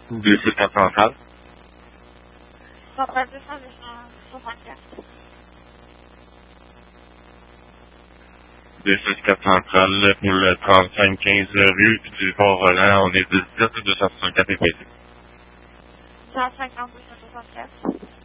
264 centrale. Centrale 264. 264 centrale pour le 3515 rue du Port-Roland. On est 17 264 et 150 264.